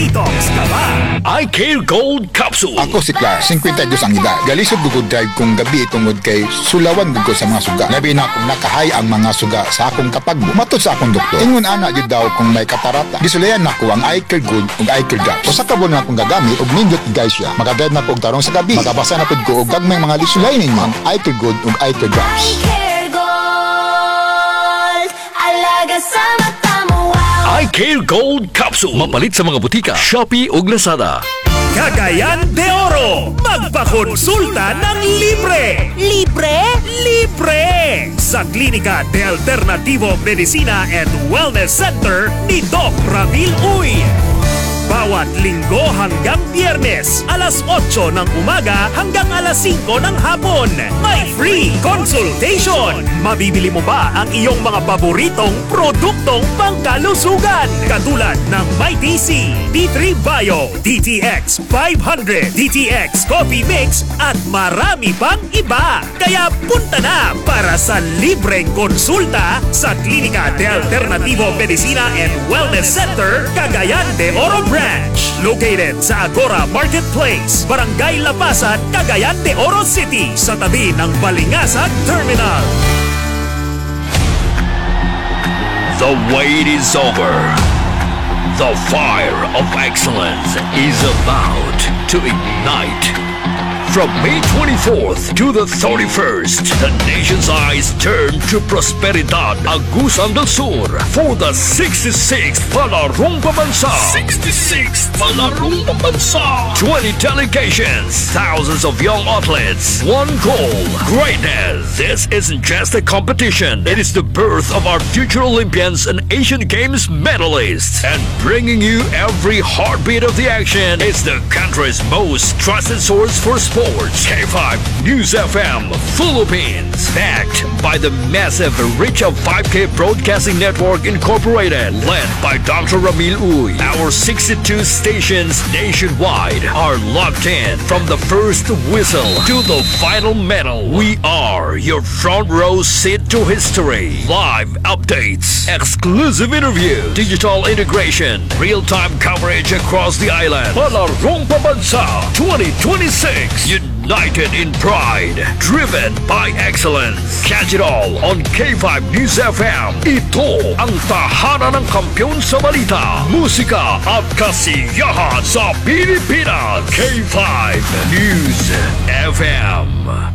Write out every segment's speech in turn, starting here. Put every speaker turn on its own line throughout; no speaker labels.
Detox ka ba?
I Care Gold Capsule.
Ako si Clark, 52 ang edad. Galisod gugod drive kong gabi tungod kay sulawan gugod sa mga suga. Labi na akong nakahay ang mga suga sa akong kapagbo. Matod sa akong doktor. Ingon ana gyud daw kung may katarata. Gisulayan nako ang I Care Gold ug I Care Drops. Usa ka buwan na akong gagamit ug nindot guys siya. Magagayad na ko og tarong sa gabi. Magabasa na pud ko og gagmay mga lisulay ninyo ang I Care Gold ug I Care Drops.
I Care Gold, alaga sa mata mo, wow.
I Care Gold Capsule. Mapalit sa mga butika, Shopee ug Lazada.
Cagayan de Oro, magpakonsulta ng libre!
Libre?
Libre! Sa Klinika de Alternativo Medicina and Wellness Center ni Doc Ramil Uy. Bawat linggo hanggang Biyernes, alas 8 ng umaga hanggang alas 5 ng hapon. May free consultation. Mabibili mo ba ang iyong mga paboritong produktong pangkalusugan? Katulad ng MyTC, D3 Bio, DTX 500, DTX Coffee Mix at marami pang iba. Kaya punta na para sa libreng konsulta sa Klinika de Alternativo Medicina and Wellness Center, Cagayan de Oro Branch. Located sa Agora Marketplace, Barangay Lapasan, Cagayan de Oro City, sa tabi ng Balingasag Terminal.
The wait is over. The fire of excellence is about to ignite. From May 24th to the 31st, the nation's eyes turn to Prosperidad Agusan del Sur for the 66th Palarong Pambansa. 66th Palarong Pambansa. 20 delegations, thousands of young athletes, one goal, greatness. This isn't just a competition. It is the birth of our future Olympians and Asian Games medalists. And bringing you every heartbeat of the action is the country's most trusted source for sports. K5 News FM Philippines, backed by the massive reach of 5K Broadcasting Network Incorporated, led by Dr. Ramil Uy. Our 62 stations nationwide are locked in from the first whistle to the final medal. We are your front row seat to history. Live updates, exclusive interview, digital integration, real-time coverage across the island. Palarong Pambansa 2026. United in pride, driven by excellence. Catch it all on K5 News FM. Ito ang tahanan ng kampiyon sa balita, musika at kasiyahan sa Pilipinas. K5 News FM.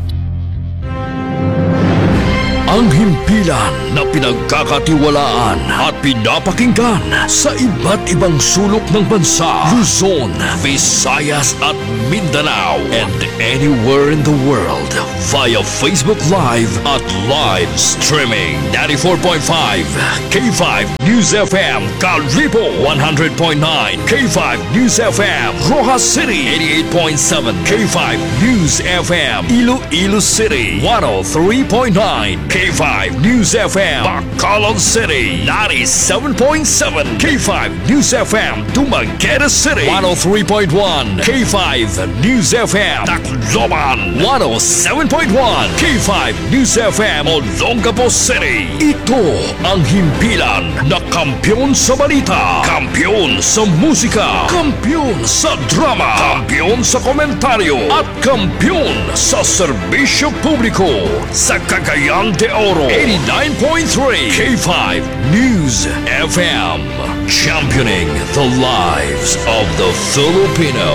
Ang himpilan na pinagkakatiwalaan at pinapakinggan sa iba't ibang sulok ng bansa, Luzon, Visayas at Mindanao, and anywhere in the world via Facebook Live at live streaming. 94.5 K5 News FM Calripo, 100.9 K5 News FM Rojas City, 88.7 K5 News FM Iloilo City, 103.9 K5 News FM Bacolod City, 97.7 K5 News FM Dumaguete City, 103.1 K5 News FM Tacloban, 107.1 K5 News FM Olongapo City. Ito ang himpilan na kampiyon sa balita, kampiyon sa musika, kampiyon sa drama, kampiyon sa komentaryo at kampiyon sa serbisyo publiko. Sa Cagayan de Oro, 89.3 K5 News FM, championing the lives of the Filipino.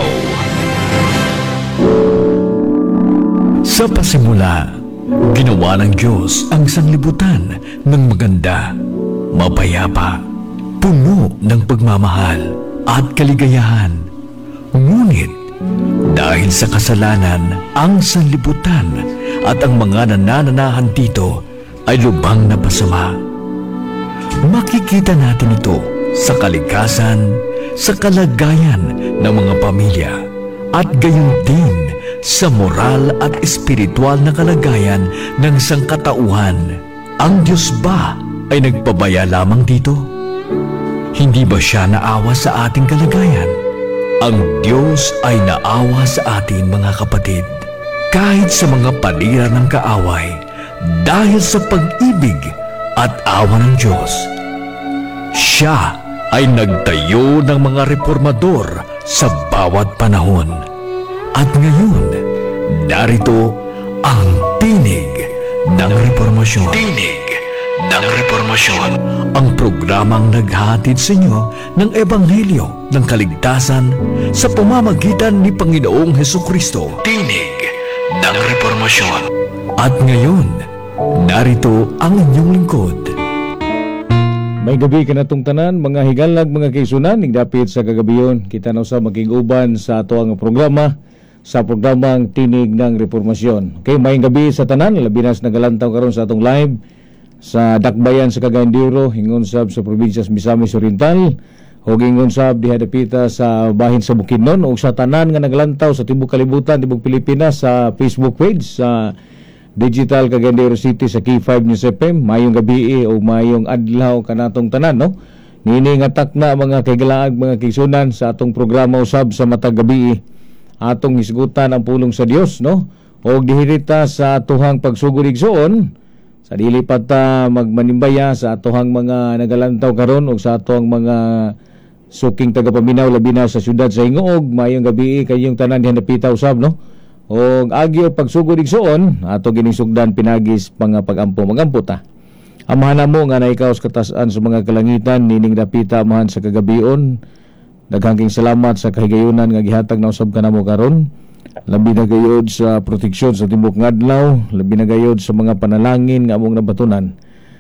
Sa pasimula, ginawa ng Diyos ang sanglibutan ng maganda, mapayapa, puno ng pagmamahal at kaligayahan. Ngunit, dahil sa kasalanan, ang sanlibutan at ang mga nanananahan dito ay lubhang napasama. Makikita natin ito sa kalikasan, sa kalagayan ng mga pamilya, at gayon din sa moral at espiritual na kalagayan ng sangkatauhan. Ang Diyos ba ay nagpabaya lamang dito? Hindi ba siya naawa sa ating kalagayan? Ang Diyos ay naawa sa atin, mga kapatid, kahit sa mga panira ng kaaway, dahil sa pag-ibig at awa ng Diyos. Siya ay nagtayo ng mga reformador sa bawat panahon. At ngayon, narito ang Tinig ng Reformasyon. Tinig ng Reformasyon. Ang programang naghahatid sa inyo ng Ebanghelyo ng Kaligtasan sa pamamagitan ni Panginoong Hesukristo. Tinig ng Reformasyon. At ngayon, narito ang inyong lingkod.
May gabi ka na tong tanan, mga higalag, mga kaisunan, nigdapit sa kagabiyon. Kita na sa maging-uban sa ato ang programa, sa programang Tinig ng Reformasyon. Okay, may gabi sa tanan, labi na sa nagalantaw karon sa atong live sa Dakbayan sa Cagayan de Oro, hingon sab sa probinsya Misamis Oriental, o hingon sab diha dapita sa bahin sa Bukidnon, o sa tanan nga nagalantaw sa tibuok kalibutan, tibuok Pilipinas sa Facebook page, sa Digital Cagayan de Oro City sa K5 News FM. Mayong gabi o mayong adlaw kanatong tanan, no? Nini nga takna mga kaigalaag, mga kaisunan sa atong programa usab sa matag gabi, atong hisgutan ang pulong sa Dios, no? O dihirita sa atuhang pagsugod igsoon, sa dili pa ta magmanimbaya sa atuhang mga nagalantaw karon o sa atuhang mga suking tagapaminaw labi na sa syudad sa Hingoog. Mayong gabi kayong tanan diha napita usab, no? O agyo pagsugod igsoon ato gining sugdan pinagis mga pagampo magampo ta. Amahan mo nga naikaw sa katasan sa mga kalangitan nining dapita amahan sa kagabion. Daghang salamat sa kahigayunan nga gihatag na usab kanamo karon. Labi na gayod sa proteksyon sa tibuok nga adlaw, labi na gayod sa mga panalangin nga among nabatunan.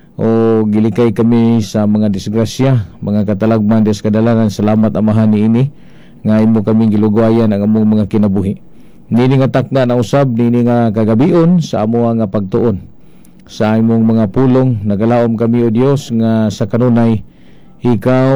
O gilikay kami sa mga disgrasya, mga katalagman des kadalanan. Salamat amahan niini nga imo kaming gilugwayan ang among mga kinabuhi. Nini nga takna na usab nini nga kagabion sa amo nga pagtuon sa imong mga pulong. Nagalaom kami o Dios nga sa kanunay ikaw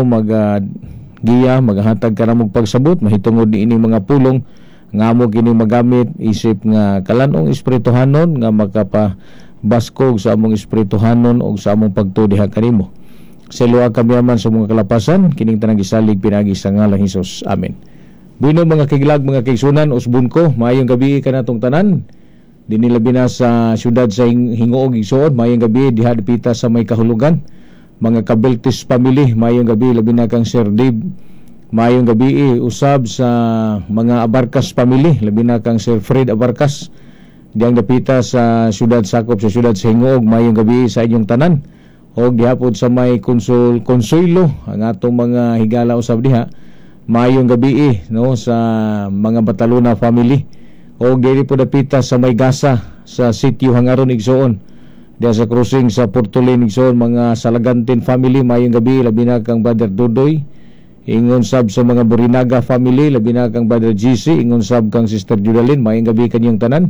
giya maghatag ka na mong pagsabot mahitungod ni ining mga pulong nga mo kini magamit isip nga kalanong espirituhanon nga makapabaskog sa among espirituhanon o sa among pagtuo diha kanimo. Sa luwa kami aman sa mga kalapasan kining tanang gisalig pinagi sa ngalan Hesus. Amen. Buino mga kiglag, mga kaigsunan, usbon ko, mayong gabi ka na tong tanan. Dinilabi na sa syudad sa Hingoog igsoon, mayong gabi diha dapita sa may kahulugan. Mga Kabeltis family, mayong gabi labi na kang Sir Dave. Mayong gabi usab sa mga Abarcas family, labi na kang Sir Fred Abarcas. Diyang dapita sa syudad sakop sa syudad sa Hingoog, mayong gabi sa inyong tanan. O gihapon sa may Consuelo, ang atong mga higala usab diha. Mayong gabi no sa mga Bataluna family. O diri po dapita sa may Gasa sa sitio Hangaron igsoon. Diya sa crossing sa Portolen igsoon, mga Salagantin family, mayong gabi labi na kang Brother Dodoy. Ingon sab sa mga Borinaga family, labi na kang Brother GC, ingon sab kang Sister Judalyn, mayong gabi kanyang tanan.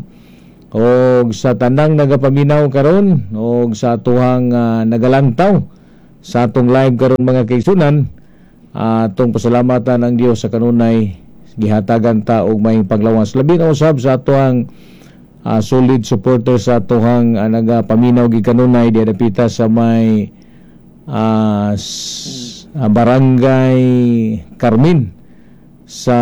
O sa tanang nagapaminaw karon o sa atuhang nagalantaw sa atong live karon mga kaigsunan, atong pasalamatan ang Dios sa kanunay gihatagan ta og may paglawas labi na usab sa atoang solid supporter sa atohang nagapaminaw gi kanunay di dapita sa may Barangay Carmen sa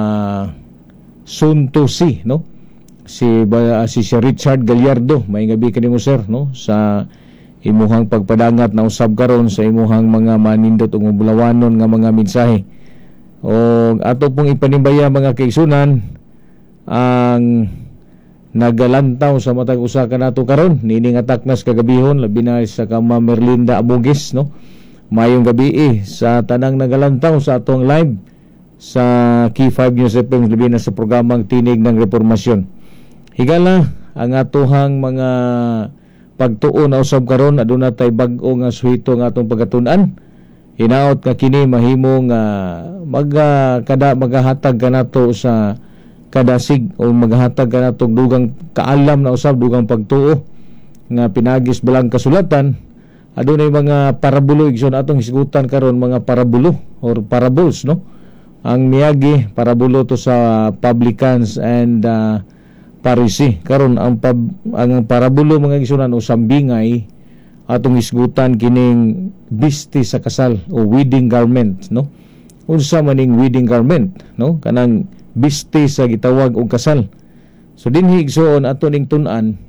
Suntusi, no? Si Sir Richard Gallardo, may gabi kanimo sir, no? Sa imuhang pagpadangat na usab karon sa imuhang mga manindot ug bulawanon nga mga mensahe. O ato pong ipanimbaya mga kaigsunan ang nagalantaw sa matag usa ka nato karon nining ataknas kagabihon labi na sa kama Merlinda Abugis, no? Mayong gabi sa tanang nagalantaw sa atong live sa K5 News FM labi na sa programang Tinig ng Reformasyon. Higala ang atuhang mga pagtuo na usab karon aduna tay bag-o nga suhito nga atong pagatunan. Hinaot ka kini mahimo nga magahatag kanato sa kadasig o maghatag kanato dugang kaalam na usab dugang pagtuo nga pinagis balang kasulatan. Adunay mga parabulo igsoon atong hisgutan karon, mga parabulo or parables, no? Ang miyagi parabulo to sa publicans and Parisi. Karon ang parabulo mga igsunan o sambingay atong isgutan kining bisti sa kasal o wedding garment, no? Unsa man ning wedding garment, no? Kanang bisti sa gitawag og kasal. So dinhi igsoon ato ning tun-an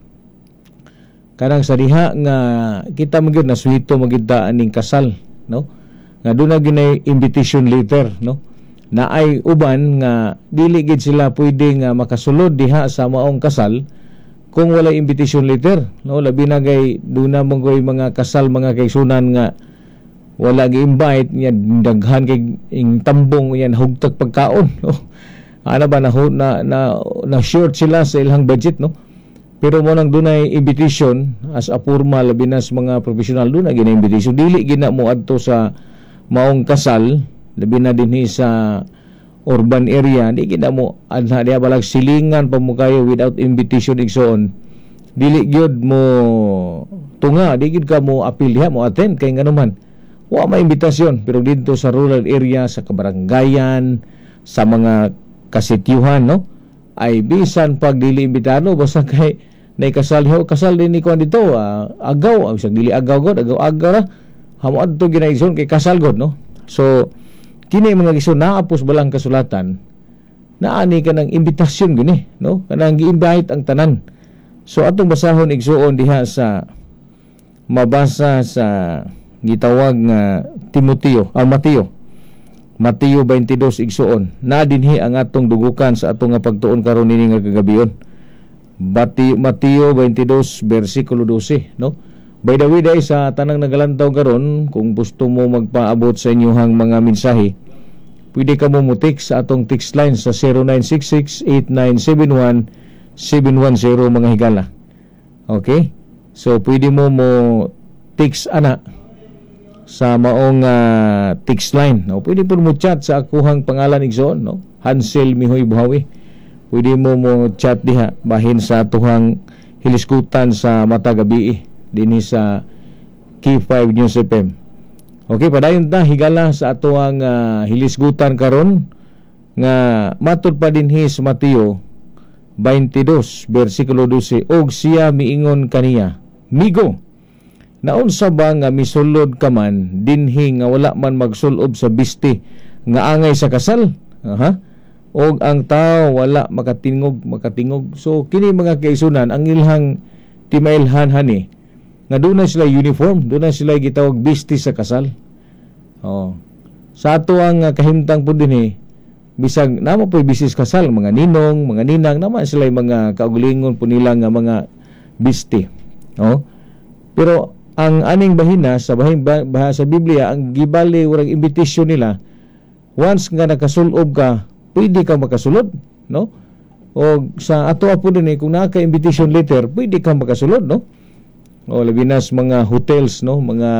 kanang sa diha nga kita magyud na suhito magid ning kasal, no? nga doon na ginay invitation letter, no? Na ay uban nga dili gid sila pwede nga makasulod diha sa maong kasal kung wala invitation letter, no? Labi na gay doon na mong mga kasal mga kaigsunan nga wala gi-invite niya, daghan kay ing tambong yan hugtag pagkaon, no? Ano ba na short sila sa ilang budget, no? Pero mo nang dunay invitation as a formal labi na sa mga professional, doon na gina invitation, dili gina mo adto sa maong kasal labi na dinhi sa urban area, di gina mo anha diha balag silingan pa mo kayo without invitation igsoon, dili gyud mo tunga, di gid ka mo apil diha mo attend kay nganuman wa may imbitasyon. Pero dito sa rural area, sa kabaranggayan, sa mga kasityuhan, no, ay bisan pag dili imbitado basta kay nay kasal din ni kuan dito, agaw ang dili agaw ra hamo adto ginaigsoon kay kasal god, no. So kini mga igsoon naapos balang kasulatan na ani ka ng imbitasyon gini, no, kanang gi-invite ang tanan. So atong basahon igsoon diha sa mabasa sa gitawag nga Mateo 22 igsoon, na dinhi ang atong dugukan sa atong nga pagtuon karon nini nga kagabion. Mateo 22 bersikulo 12, no. By the way, dahil sa tanang nagalantaw karon, kung gusto mo magpaabot sa inyohang mga mensahe, pwede ka mo mutik sa atong text line sa 0966-8971-710 mga higala. Okay? So, pwede mo text ana sa maong text line. No? Pwede po mo chat sa akuhang pangalan igsoon, no? Hansel Mihoy Buhawi. Pwede mo chat diha bahin sa atuhang hiliskutan sa mata gabi dinhi sa K5 News FM. Okay, padayon ta higala sa atuhang hilisgutan karon nga matud pa dinhi sa Mateo 22 bersikulo 12, og siya miingon kaniya, migo, naunsa ba nga misulod ka man dinhi nga wala man magsulob sa bisti nga angay sa kasal? Og ang tao wala makatingog. So kini mga kaisunan ang ilhang timailhan hani nga doon na sila uniform, doon na sila gitawag bisti sa kasal. Sa ato ang kahimtang po din bisag namo po bisis kasal, mga ninong, mga ninang naman sila mga kaugalingon po nila nga mga bisti. Pero ang aning bahina sa sa Biblia, ang gibali urang invitation nila, once nga nakasulob ka, pwede ka makasulod, no? O sa ato po din kung naka-invitation letter, pwede ka makasulod, no? O labi na sa mga hotels, no, mga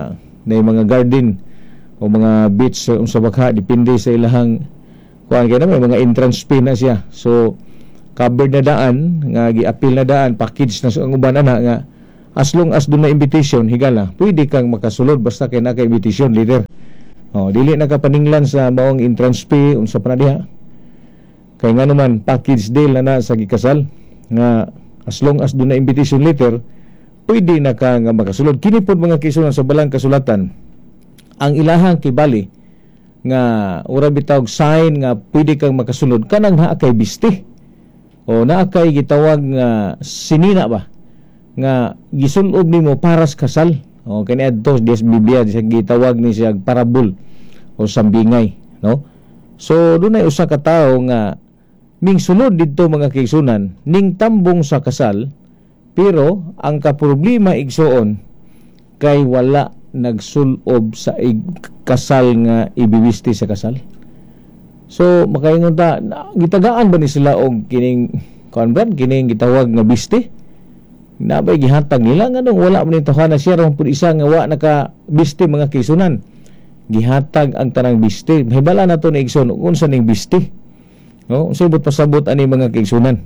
garden o mga beach sa bakha, depende sa ilahang kuan kay may mga entrance fee na siya. So covered na daan nga gi-appeal na daan, package na sa uban ana nga as long as doon na invitation higala, pwede kang makasulod basta kay naka-invitation letter. Dili na kapaninglan sa maong entrance fee unsa pa na diha. Kay nga naman package deal na sa gikasal nga as long as doon na invitation letter, pwede na ka nga makasulod. Kini pod mga kaisunan sa balang kasulatan, ang ilahang kibali nga ura bitawg sign nga pwede kang makasulod kanang naa kay bisti o naa kay gitawag nga sinina ba nga gisulob nimo para sa kasal. Kani adto sa Biblia siya gitawag ni siya parabol o sambingay, no. So dunay usa ka tawo nga ming sulod didto mga kaisunan ning tambong sa kasal, pero ang kaproblema igsoon kay wala nagsulob sa kasal nga ibibisti sa kasal. So makaingon ta, gitagaan ba ni sila og kining kining gitawag nga bisti? Nabay gihatag nila nga nung wala man ito na siya ron pud isa nga wa naka bisti mga kaisunan. Gihatag ang tanang bisti. Hibala na to ni igsoon unsa ning bisti. No, subot pasabot ani mga kaisunan.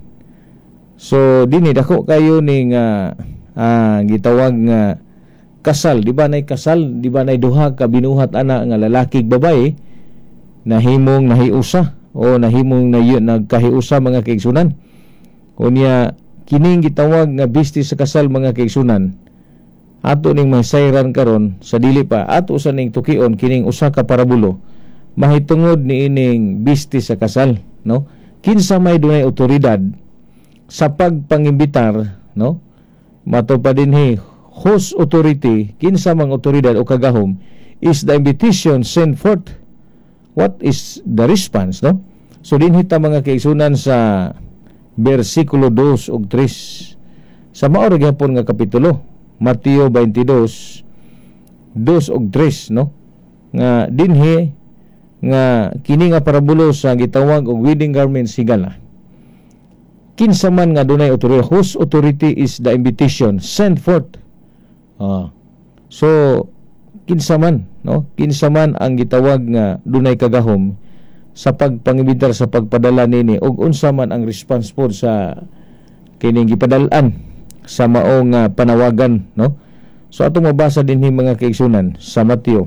So dinhi dako kayo ning gitawag nga kasal, di ba nay kasal, di ba nay duha ka binuhat ana nga lalaki babae nahimong nahiusa o nahimong nagkahiusa mga kaigsunan. Unya kining gitawag nga bisti sa kasal mga kaigsunan, ato ning masayran karon sa dili pa ato sa ning tukion kining usa ka parabulo mahitungod ni ining bisti sa kasal, no. Kinsa may dunay otoridad sa pagpangimbitar, no, mato pa dinhi host authority, kinsa mang otoridad o kagahom is the invitation sent forth? What is the response, no? So din hita mga kaigsunan sa bersikulo 2 ug 3 sa mao ra gyapon nga kapitulo, Mateo 22 2 ug 3, no? Nga dinhi nga kini nga parabulo sa gitawag og wedding garments higala. Kinsa man nga dunay authority, whose authority is the invitation sent forth. So kinsa man, no? Kinsa man ang gitawag nga dunay kagahom sa pagpangibitar sa pagpadala nini ug unsa man ang response pod sa kining gipadal-an sa maong panawagan, no? So atong mabasa dinhi mga kaigsunan sa Mateo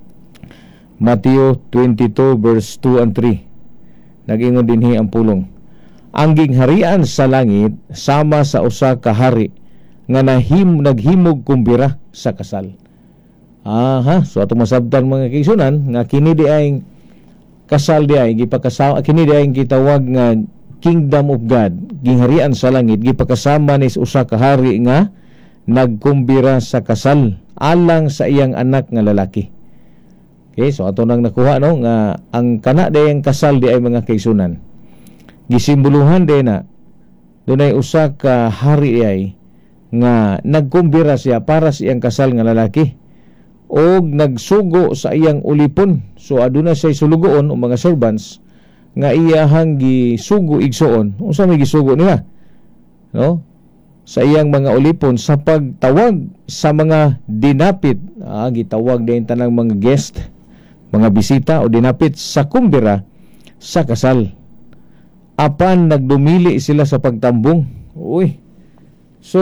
22 verse 2 and 3. Nag-ingon dinhi ang pulong. Ang gingharian sa langit sama sa usa ka hari nga naghimog kumbira sa kasal. So atong masabtan mga kaigsunan nga kini di ay kasal di ay gipakasama, kini di ay gitawag nga kingdom of God, gingharian sa langit, gipakasama ni usa ka hari nga nagkumbira sa kasal alang sa iyang anak nga lalaki. Okay, so ato nang nakuha, no, nga ang kana dayang kasal di ay mga kaigsunan gisimboluhan din na dunay usa ka hari ay nga nagkumbira siya para sa iyang kasal nga lalaki og nagsugo sa iyang ulipon. So aduna siya sulugoon o mga servants nga iyahang gisugo igsoon. Unsa may gisugo nila, no, sa iyang mga ulipon sa pagtawag sa mga dinapit. Gitawag din tanang mga guest, mga bisita o dinapit sa kumbira sa kasal. Apan nagdumili sila sa pagtambong. So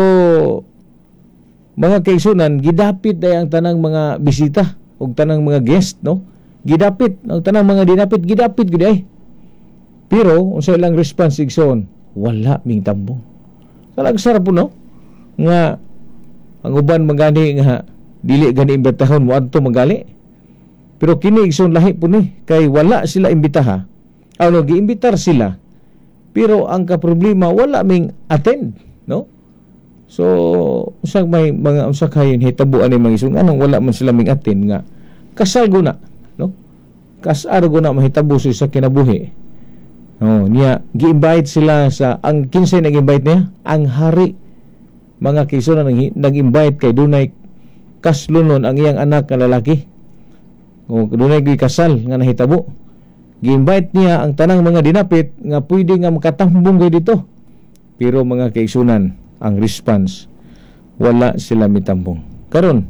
mga kaigsunan, gidapit ay ang tanang mga bisita o tanang mga guest, no? Gidapit ang tanang mga dinapit, gidapit gid ay. Pero unsa ilang response igsoon? Wala ming tambong. Salagsar po, no? Nga ang uban magani nga dili gani imbitahon mo adto magali. Pero kini igsoon lahi po ni kay wala sila imbitaha. Giimbitar sila. Pero ang kaproblema wala ming attend, no? So usa may mga usa kayon hitabuan ni mga isong anong wala man sila ming attend nga kasal guna, no? Kasar guna mahitabo sa kinabuhi. Niya gi-invite sila sa ang kinsay nag-invite niya, ang hari. Mga kaigsunan nag-invite kay dunay kaslunon ang iyang anak nga lalaki. Dunay kasal nga nahitabo. Gi-invite niya ang tanang mga dinapit nga pwede nga makatambong kay dito. Pero mga kaigsunan, ang response wala sila mitambong. Karon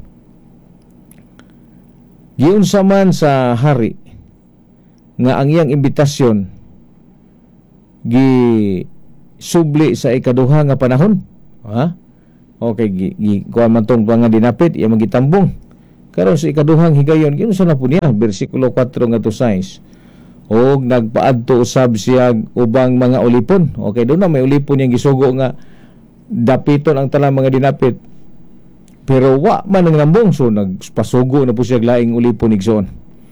giunsa man sa hari nga ang iyang imbitasyon subli sa ikaduha nga panahon. Okay, kuha man tong mga dinapit iya magitambong. Karon sa ikaduhang higayon giunsa na po niya bersikulo 4 ngadto 6. Og nagpaadto usab siya ubang mga ulipon. Okay, doon na may ulipon yang gisugo nga dapiton ang tanang mga dinapit. Pero wa man ang nambong, so nagpasugo na po siya laing ulipon igsoon.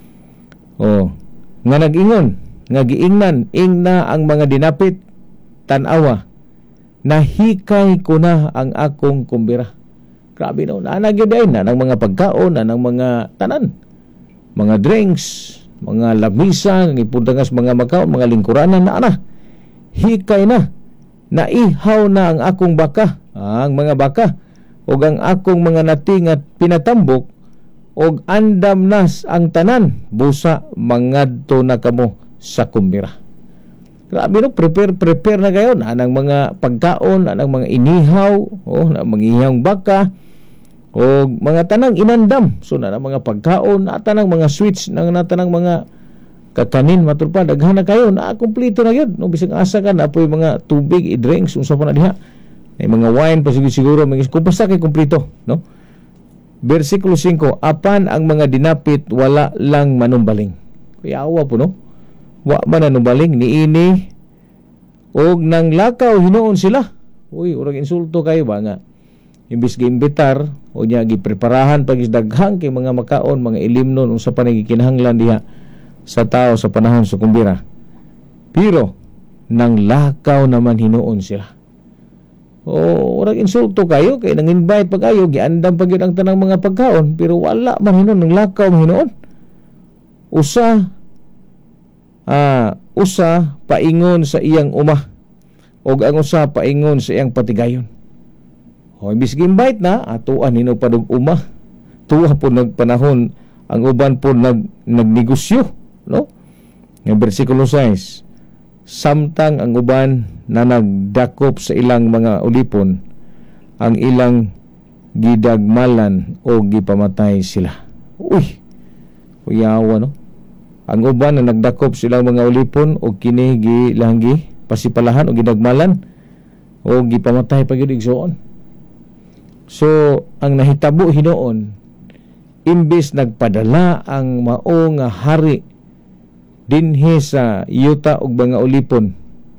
Nga nag-ingon, nga giingnan ingna ang mga dinapit, tanawa nahikay ko na ang akong kumbira. Grabe, no, nanagid ay na ng mga pagkaon, na ng mga tanan, mga drinks, mga lamisa, ipuntangas mga makaon, mga lingkuranan na hikay na, naihaw na ang akong baka, ang mga baka, o ang akong mga nating at pinatambok, o andam nas ang tanan, busa mangadto na kamo sa kumbira. Grabe, no, prepare na kayo, na ng mga pagkaon, na ng mga inihaw, na mga ihawng baka, o mga tanang inandam. So na mga pagkaon, na tanang mga sweets, na tanang mga kakanin, matulpa, daghan na kayo, na kumpleto na yun. No, bisag asa ka, na po yung mga tubig, i-drinks, unsa pa na diha. May mga wine, siguro, kung basta kay kumpleto, no? Versikulo 5, apan ang mga dinapit, wala lang manumbaling. Kaya awa po, no? Wa man nanumbaling, niini, og nang lakaw, hinuon sila. Urang insulto kayo ba nga? Imbis giimbitar o niya gipreparahan pag daghang kay mga makaon, mga ilimnon unsa pa nagikinahanglan diha sa tao sa panahon sa kumbira. Pero nang lakaw naman hinuon sila. O urang insulto kayo kay nang invite pa kayo, giandam pa gyud ang tanang mga pagkaon pero wala man hinon ng lakaw man hinon. Usa paingon sa iyang uma og ang usa paingon sa iyang patigayon. O imbis gi-invite na atuan hino padung uma. Tuwa po nagpanahon ang uban po nagnegosyo, no? Nga bersikulo 6. Samtang ang uban na nagdakop sa ilang mga ulipon, ang ilang gidagmalan o gipamatay sila. Uy, kuyawa, no? Ang uban na nagdakop sa ilang mga ulipon o kini gilanggi pasipalahan o gidagmalan o gipamatay pag yun igsoon. So, ang nahitabo hinoon, imbis nagpadala ang mao nga hari dinhi sa yuta og mga ulipon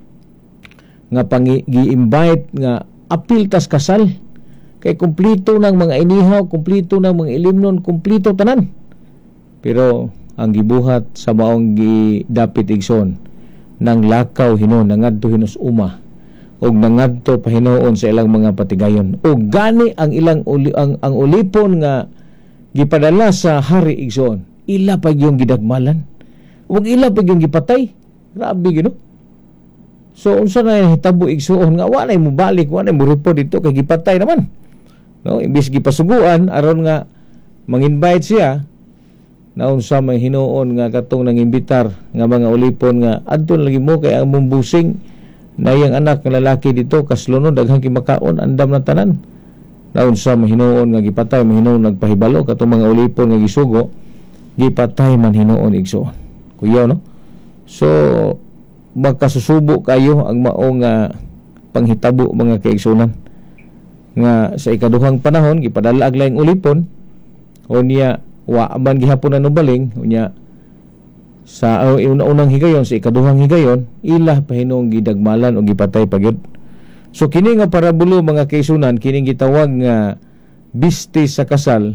nga gi-invite nga apil tas kasal kay kumplito ng mga inihaw, kumplito ng mga ilimnon, kumplito tanan. Pero ang gibuhat sa maong gidapit igsoon nang lakaw hinon nangadto hinos uma og nangadto pa hinoon sa ilang mga patigayon og gani ang ilang ang ulipon nga gipadala sa hari igsoon ila pag yung gidagmalan ug ila pag yung gipatay. Grabe gino. So unsa na hitabo igsoon nga walay mo balik, walay mo report dito kay gipatay naman, no? Imbis gipasuguan aron nga mang-invite siya na unsa may hinuon nga katong nangimbitar nga mga ulipon nga adton lagi mo kay ang mumbusing na iyang anak nga lalaki dito kaslunod daghang kimakaon andam na tanan. Na unsa may hinuon nga gipatay, may hinuon nagpahibalo katong mga ulipon nga gisugo gipatay man hinuon igsoon. Kuya, no? So magkasusubo kayo ang mao nga panghitabo mga kaigsunan nga sa ikaduhang panahon gipadala ang laing ulipon unya wa man gihapon na nubaling unya sa una-unang higayon sa ikaduhang higayon ila pahinong gidagmalan o gipatay pagyud. So kini nga parabulo mga kaigsunan kining gitawag nga biste sa kasal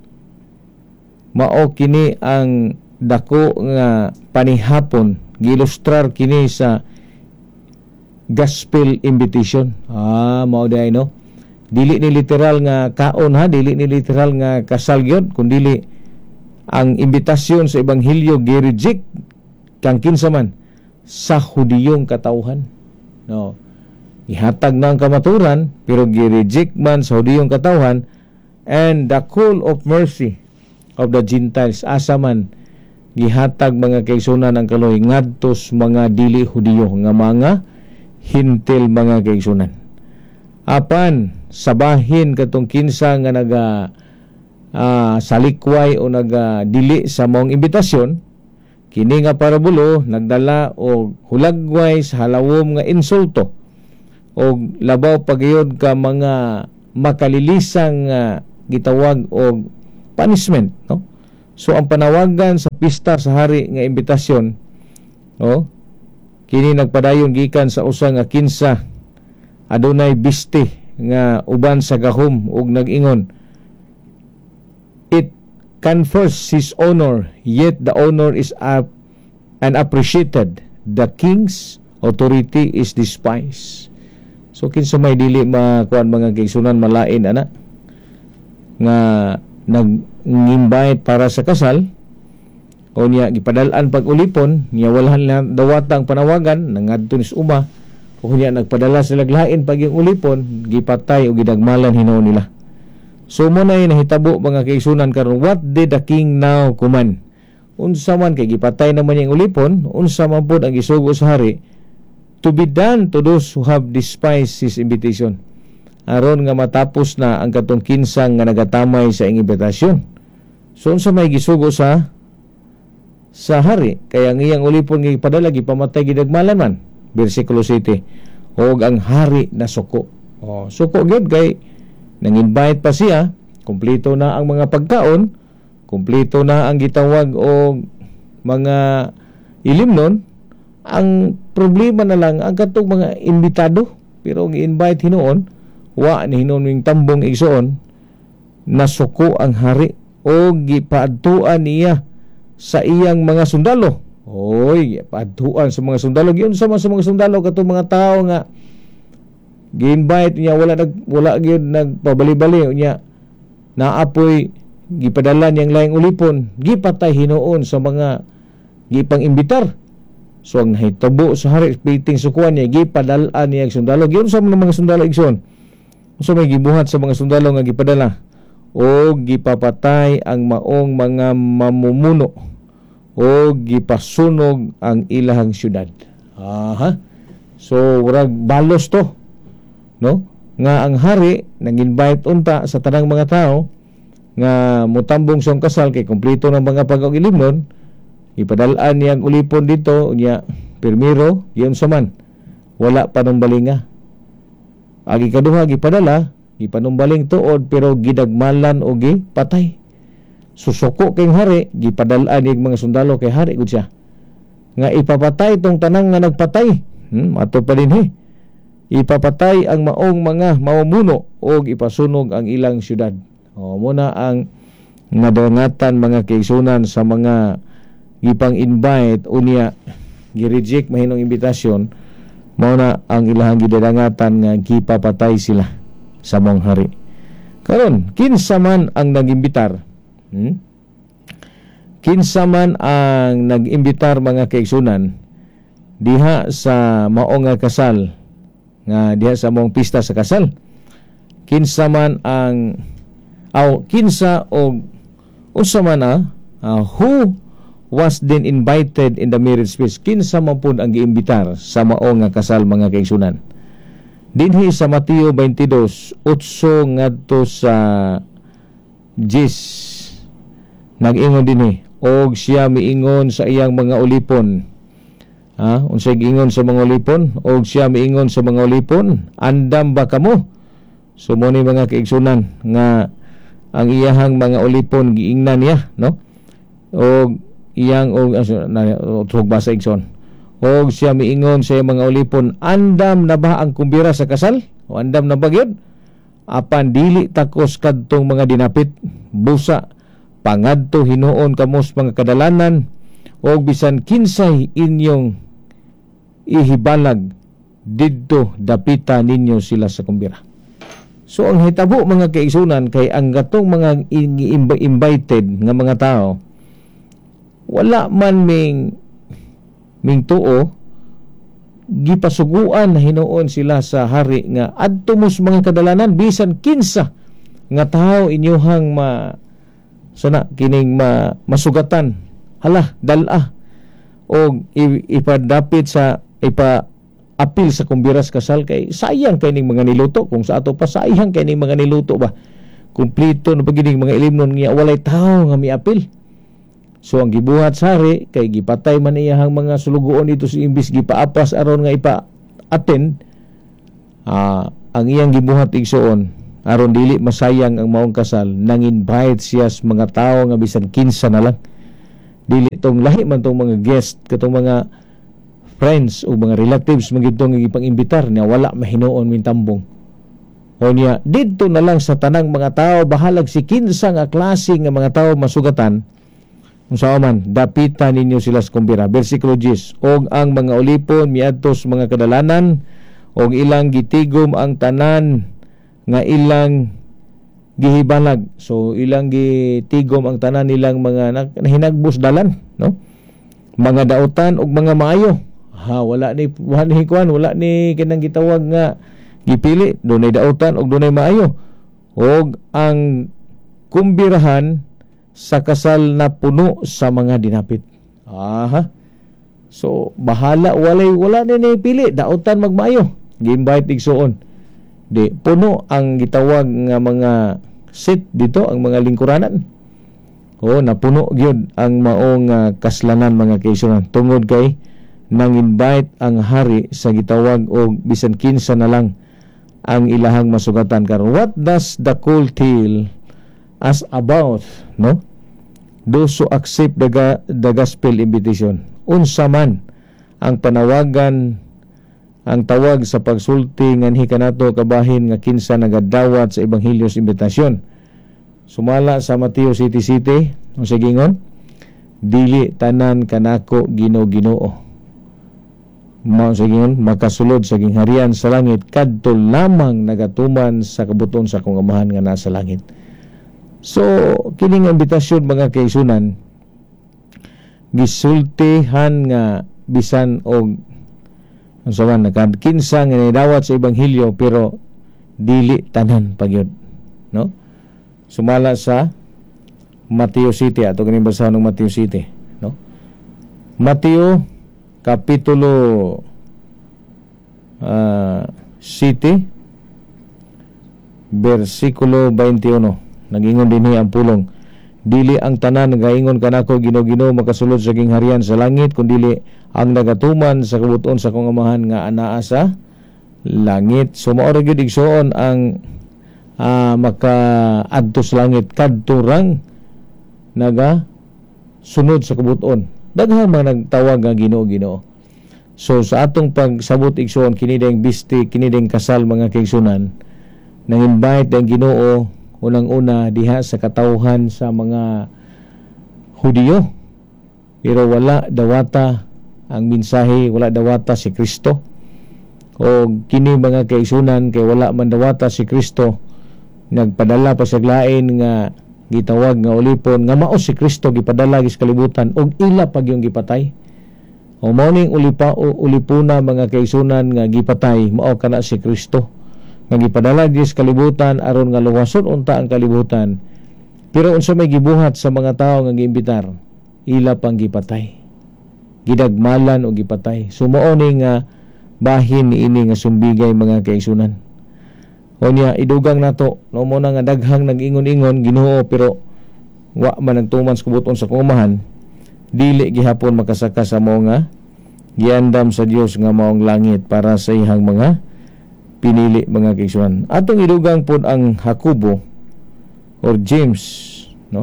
mao kini ang dako nga panihapon gilustrar kini sa gospel invitation. Mao day, no? Dili ni literal nga kaon, ha, dili ni literal nga kasal gyud, kundi ang imbitasyon sa ebanghelyo gi-reject kang kinsa man sa Hudiyong katawhan, no? Ihatag na ang kamaturan pero gi-reject man sa Hudiyong katawhan and the call of mercy of the Gentiles asa man gihatag mga kaigsunan ang kaloy ngadtos mga dili Hudiyo nga mga hintil mga kaigsunan. Apan sabahin katong kinsa nga naga salikway o naga dili sa maong imbitasyon, kini nga parabulo nagdala og hulagway sa halawom nga insulto og labaw pagayod ka mga makalilisang gitawag og punishment, no? So ang panawagan sa pista sa hari nga imbitasyon, no, kini nagpadayon gikan sa usa nga kinsa adunay biste nga uban sa gahom ug nag-ingon, it confers his honor yet the honor is unappreciated, the king's authority is despised. So kinsa may dili makuan mga kaigsunan malain ana nga nag-invite para sa kasal o niya gipadalaan pag ulipon niya wala na dawatang panawagan nangadto nis uma o niya nagpadala sila lain pag yung ulipon gipatay o gidagmalan hinuon nila. So mo na nahitabo mga kaigsunan karon, what did the king now command? Unsa man kay gipatay naman yung ulipon, unsa man pud ang gisugo sa hari to be done to those who have despised his invitation, aron nga matapos na ang katong kinsang nga nagatamay sa imbitasyon. So unsa may gisugo sa hari kaya ang iyang ulipon nga ipadala gipamatay gidagmalan man. Bersikulo 7. Og ang hari na suko. Suko gyud kay nang-invite pa siya, kumpleto na ang mga pagkaon, kumpleto na ang gitawag og mga ilimnon. Ang problema na lang ang katong mga imbitado pero ang invite hinuon wa ni hinuon tambong igsoon nasuko ang hari o gipaadtuan niya sa iyang mga sundalo. Paadtuan sa mga sundalo. Giyon sa mga sundalo katong mga tao nga gi-invite niya, wala gyud nagpabali-bali niya, naapoy gipadala niyang laing ulipon, gipatay hinuon sa mga gipang-imbitar. So ang nahitabo sa hari piting sukuan niya, gipadalaan niya ang sundalo. Giyon sa mga sundalo igsoon, so may gibuhat sa mga sundalo nga gipadala, o gipapatay ang maong mga mamumuno, o gipasunog ang ilahang syudad. So warag balos to, no, nga ang hari nag-invite unta sa tanang mga tao nga mutambong sa kasal kay kumpleto ng mga pag-ilimnon, ipadalaan niyang ulipon dito niya pirmiro, yun saman wala panumbalinga. Agi kaduha gipadala, gipanumbaling tuod pero gidagmalan o gipatay. Susuko kay hari, gipadalaan niyang mga sundalo kay hari gud siya nga ipapatay tong tanang nga nagpatay. Ato pa din ipapatay ang maong mga mamumuno o ipasunog ang ilang syudad. Muna ang nadangatan mga kaigsunan sa mga gipang-invite unya gi-reject mahinong imbitasyon, mao na ang ilahang gidadangatan nga gipapatay sila sa mong hari. Karon kinsa man ang nag-imbitar, kinsa man ang nag-imbitar mga kaigsunan diha sa maong nga kasal, nga diha sa mong pista sa kasal, kinsa man ang kinsa o unsa man who was then invited in the marriage feast, kinsa man pud ang giimbitar sa maong nga kasal mga kaigsunan. Dinhi sa Mateo 22:8 ngadto sa 10 nag-ingon dinhi, og siya miingon sa iyang mga ulipon. Unsay giingon sa mga ulipon? Og siya miingon sa mga ulipon, andam ba kamo? So mo ni mga kaigsunan nga ang iyahang mga ulipon giingnan niya, no? Og iyang basa igsoon. Og siya miingon sa mga ulipon, andam na ba ang kumbira sa kasal? O andam na ba gyud? Apan dili takos kadtong mga dinapit, busa pangadto hinuon kamos mga kadalanan, og bisan kinsay inyong ihibalag didto dapita ninyo sila sa kumbira. So ang hitabo mga kaigsunan kay ang gatong mga invited nga mga tao wala man ming tuo, gipasuguan na hinuon sila sa hari nga adto mos mga kadalanan bisan kinsa nga tao inyohang kining masugatan, hala dala og ipadapit sa apil sa kumbiras kasal, kay sayang kay ning mga niluto. Kung sa ato pa sayang kay ning mga niluto ba, kumplito na pagining mga ilimnon nga walay tao nga miapil. So ang gibuhat sa hari kay gipatay man iyahang mga sulugoon dito sa imbis gipaapas aron nga ipa-attend, ang iyang gibuhat igsoon aron dili masayang ang maong kasal, nang invite siya sa mga tao nga bisan kinsa na lang, dili tong lahi man tong mga guest katong mga friends o mga relatives magitong ipang-imbitar niya, wala mahinuon min tambong. O niya didto na lang sa tanang mga tao, bahalag si kinsa nga klase nga mga tao masugatan, unsa man dapitan ninyo sila sa kumbira. Bersikulo 10, og ang mga ulipon miadtos mga kadalanan, og ilang gitigom ang tanan nga ilang gihibalag. So ilang gitigom ang tanan nilang mga nahinagbus dalan, no? Mga dautan og mga maayo. Wala ni kinang gitawag nga gipili, dunay dautan og dunay maayo. Og ang kumbirahan sa kasal na puno sa mga dinapit. So bahala, wala ni pili, dautan magmaayo. Gi-invite igsuon. Di puno ang gitawag nga mga seat dito, ang mga lingkuranan. Napuno gyud ang maong kaslanan mga kaigsunan, tungod kay nang-invite ang hari sa gitawag og bisan kinsa na lang ang ilahang masugatan karon. What does the call tell us about, no? Those who accept the gospel invitation. Unsa man ang panawagan, ang tawag sa pagsulti nganhi kanato kabahin nga kinsa nagadawat sa ebanghelyo sa imbitasyon. Sumala sa Mateo City City, unsa gingon? Dili tanan kanako Ginoo. mao sa gingon makasulod sa gingharian sa langit kadto lamang nagatuman sa kabuton sa akong amahan nga nasa langit. So kining imbitasyon mga kaigsunan gisultihan nga bisan og unsa man nakadkinsa nga nidawat sa ebanghelyo pero dili tanan pagyud, no? Sumala sa Mateo City ato ganing basahan ng Mateo City, no? Mateo kapitulo City versikulo 21 nagingon dinhi ang pulong, dili ang tanan gaingon kanako Ginoo makasulod sa gingharian sa langit kundi ang nagatuman sa kabuton sa akong amahan nga anaa sa langit. So mao ra gyud igsoon ang makaadto sa langit kadto rang naga sunod sa kabuton. Daghang mga nagtawag nga Ginoo. So sa atong pagsabot igsoon kini ding bisti kini ding kasal mga kaigsunan nang invite ang Ginoo unang-una diha sa katawhan sa mga Hudiyo, pero wala dawata ang mensahe, wala dawata si Kristo. O kini mga kaigsunan kay wala man dawata si Kristo, nagpadala pa sa lain nga gitawag nga ulipon nga mao si Kristo gipadala gis kalibutan og ila pag yung gipatay. O mao ning ulipuna mga kaigsunan nga gipatay mao kana si Kristo nga gipadala gis kalibutan aron nga luwason unta ang kalibutan. Pero unsa may gibuhat sa mga tawo nga giimbitar, ila pang gipatay, gidagmalan o gipatay. So mao ni nga bahin ini nga sumbigay mga kaigsunan. O niya idugang nato no mo na nga daghang nag-ingon-ingon Ginoo pero wa man nagtuman sa kabuton sa kumahan, dili gihapon makasaka sa mao nga giandam sa Dios nga maong langit para sa ihang mga pinili mga kaigsunan. Atong idugang pod ang Jacobo or James, no?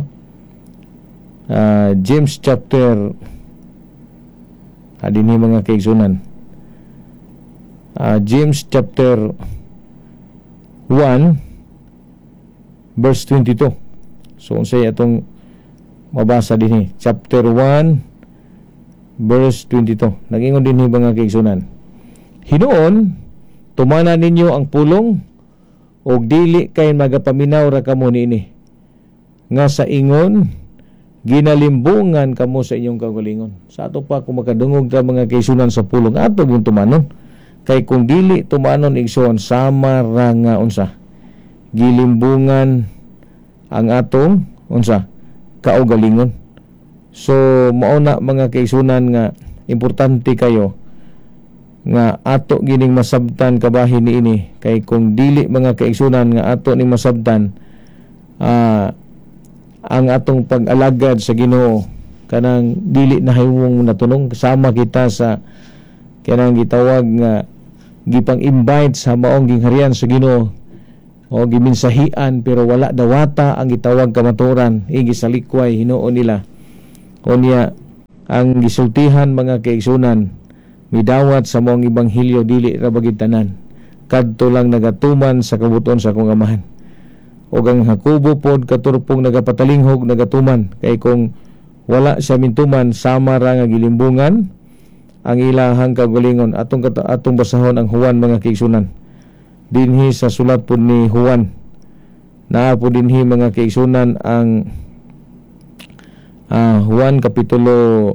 James chapter adini mga kaigsunan. James chapter 1 verse 22. So unsay atong mabasa dinhi? Chapter 1 verse 22. Nagingon dinhi mga kaigsunan. Hinuon tumanan ninyo ang pulong o dili kay magapaminaw ra kamo niini nga sa ingon ginalimbungan kamo sa inyong kagalingon. Sa ato pa kung makadungog ta mga kaigsunan sa pulong ato yung tumanon, kay kung dili tumanon igsoon sama ra nga unsa gilimbungan ang atong unsa kaugalingon. So mao na mga kaigsunan nga importante kayo nga ato gining masabtan kabahin niini, kay kung dili mga kaigsunan nga ato ning masabtan ang atong pag-alagad sa Ginoo kanang dili na himong natunong sama kita sa kanang gitawag nga gipang-invite sa maong gingharian sa Ginoo o giminsahian pero wala dawata ang gitawag kamaturan igisalikway hinuon nila. Kunya ang gisultihan mga kaigsunan midawat sa mong ebanghelyo dili ra bagid tanan kadto lang nagatuman sa kabuton sa akong amahan. Og ang Jacobo pod katurpong nagapatalinghog nagatuman, kay kung wala siya mintuman sama ra nga gilimbungan ang ilahang kagalingon. Atong basahon ang Juan mga kaigsunan dinhi sa sulat pod ni Juan, naa po dinhi mga kaigsunan ang Juan kapitulo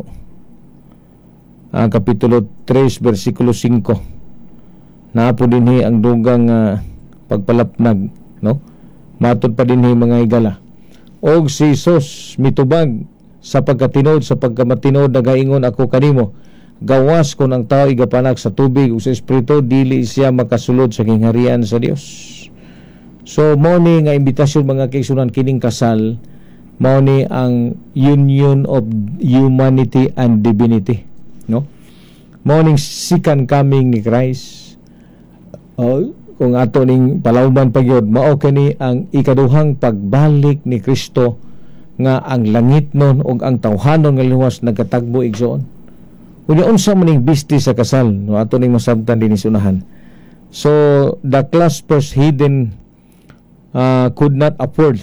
3 versikulo 5. Naa po dinhi ang dugang pagpalapnag, no? Matod pa dinhi mga higala. Og si Jesus mitubag sa pagkatinod sa pagkamatinod nagaingon ako kanimo, gawas kon ang tao igapanak sa tubig ug sa espiritu dili siya makasulod sa kingharian sa Dios. So mao ni nga imbitasyon mga kaigsunan kining kasal, mao ni ang union of humanity and divinity, no? Morning second coming ni Christ. Kung ato ning palawban pagyod mao kani ang ikaduhang pagbalik ni Kristo nga ang langit nun og ang tawhanon nga luwas nagkatagbo igsoon. Unya unsa man ning bisti sa kasal, no, ato ning masabtan dinhi sunahan. So the class first hidden could not afford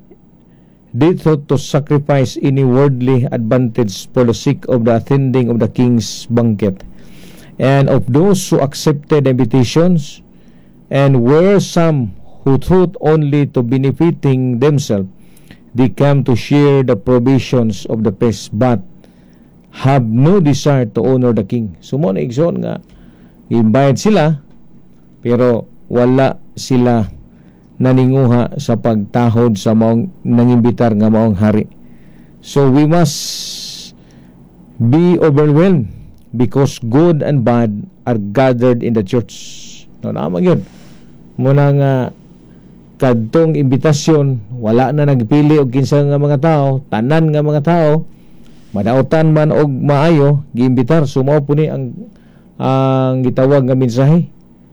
to sacrifice any worldly advantage for the sake of the attending of the king's banquet. And of those who accepted invitations, and were some who thought only to benefiting themselves, they come to share the provisions of the feast, but have no desire to honor the king. So mo na igsoon nga invite sila pero wala sila naninguha sa pagtahod sa maong nangimbitar nga maong hari. So we must be overwhelmed because good and bad are gathered in the church. No, naman yun. Muna nga kadtong imbitasyon, wala na nagpili og kinsa nga mga tao, tanan nga mga tao, madautan man og maayo, giimbitar, sumaw po ni ang gitawag nga mensahe.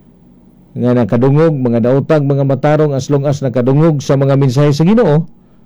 Nga nakadungog, mga daotag, mga matarong, as long as nakadungog sa mga mensahe sa Ginoo,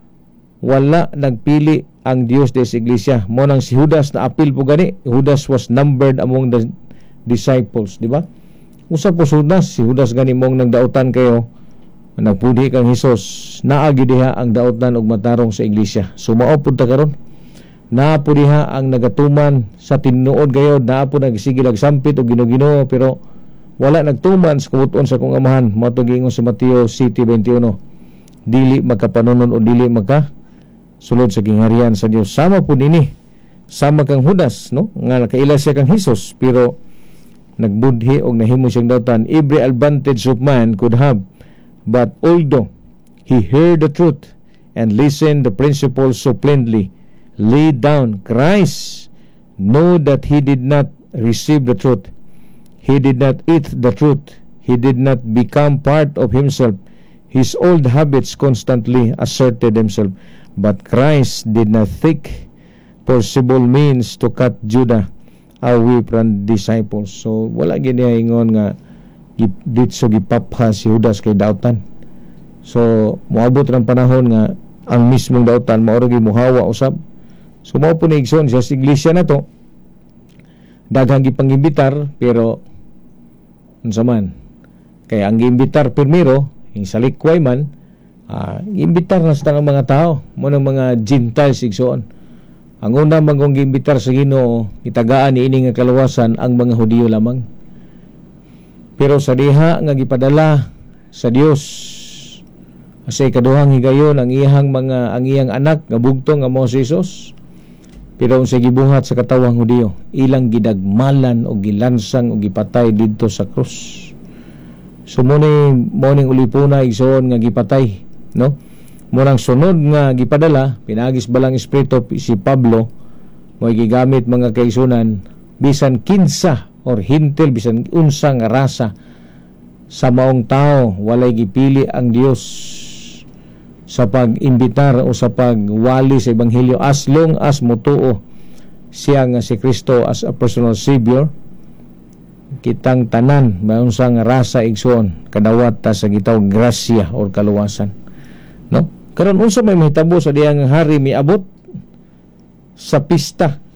wala nagpili ang Dios des Iglesia. Mo nang si Judas na apil po gani. Judas was numbered among the disciples, di ba? Usa po Judas, si Judas gani mong nagdautan kayo, nagpudi kang Hesus, naagi diha ang dautan og matarong sa Iglesia. Sumao pud ta karon. Naa po diha ang nagatuman sa tinuod gayod, naa po nagsigil sampit og Ginoo-Ginoo, pero wala nagtuman sa kumuton sa kong amahan. Mao to giingon sa Mateo 7:21. Dili magkapanunon o dili magka sulod sa kingharian sa Dios. Sama po nini, sama kang Judas, no? Nga nakaila siya kang Hesus, pero nagbudhi og nahimo siyang dautan. Every advantage of man could have, but although he heard the truth and listened the principles so plainly laid down, Christ know that he did not receive the truth. He did not eat the truth. He did not become part of himself. His old habits constantly asserted themselves. But Christ did not think possible means to cut Judah away from disciples. So wala giniingon nga ditso gipapha si Judas kay dautan. So moabot ng panahon nga ang mismong dautan maoro gi muhawa usab. So mao po ni igsoon sa iglesia na to, daghang gipangimbitar pero unsa man kay ang giimbitar primero ing salikway man, imbitar na sa mga tao, mo ng mga Gentiles igsoon. Ang una magong giimbitar sa Ginoo, itagaan ni ini nga kaluwasan ang mga Hudiyo lamang. Pero sa diha nga gipadala sa Dios sa ikaduhang higayon ang iyang anak nga bugtong nga mao si Jesus, pero sa gibuhat sa katawang Hudiyo, ilang gidagmalan o gilansang o gipatay didto sa krus. So morning ulipuna igsoon nga gipatay, no? Murang sunod nga gipadala, pinagis balang espiritu si Pablo, mo gigamit mga kaisunan bisan kinsa or hintil, bisan unsa nga rasa sa maong tao, walay gipili ang Dios sa pag-imbitar o sa pagwali sa ebanghelyo as long as motuo siya nga si Kristo as a personal savior. Kitang tanan maunsa nga rasa igsoon kadawat ta sa gitawag grasya or kaluwasan, no? Karon unsa may mahitabo sa diyang hari miabot sa pista